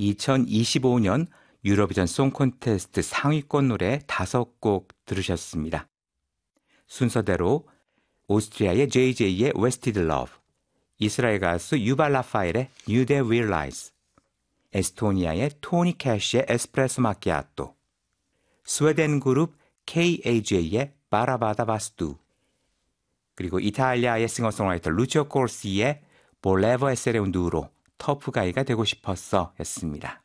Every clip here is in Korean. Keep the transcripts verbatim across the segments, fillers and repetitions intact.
이천이십오 년 유로비전 송 콘테스트 상위권 노래 다섯 곡 들으셨습니다. 순서대로 오스트리아의 제이제이의 Wasted Love, 이스라엘 가수 유발 라파엘의 New Day Will Rise, 에스토니아의 토니 캐시의 에스프레소 마키아토, 스웨덴 그룹 케이에이제이의 바라바다 바스투, 그리고 이탈리아의 싱어송라이터 루치오 콜시의 볼레버 에세레 운 두로, 터프가이가 되고 싶었어 였습니다.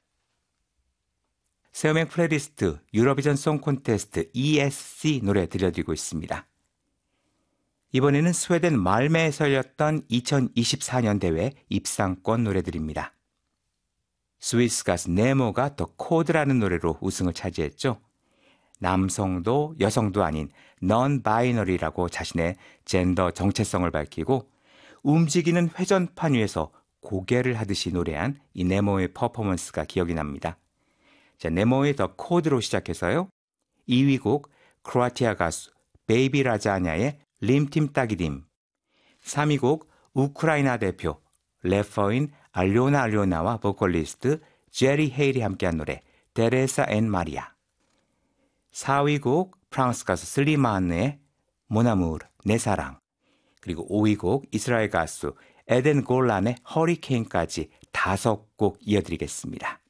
세어맨 플레이리스트 유로비전 송 콘테스트 이에스씨 노래 들려드리고 있습니다. 이번에는 스웨덴 말메에서 열렸던 이천이십사 년 대회 입상권 노래들입니다. 스위스 가수 네모가 더 코드라는 노래로 우승을 차지했죠. 남성도 여성도 아닌 non-binary라고 자신의 젠더 정체성을 밝히고 움직이는 회전판 위에서 고개를 하듯이 노래한 이 네모의 퍼포먼스가 기억이 납니다. 자, 네모의 더 코드로 시작해서요. 이 위 곡 크로아티아 가수 베이비 라자냐의 림팀 따기딤, 삼 위 곡 우크라이나 대표 래퍼인 알료나 알료나와 보컬리스트 제리 헤일이 함께한 노래 데레사 앤 마리아, 사 위 곡 프랑스 가수 슬리마네의 모나무르 내 사랑, 그리고 오 위 곡 이스라엘 가수 에덴 골란의 허리케인까지 다섯 곡 이어드리겠습니다.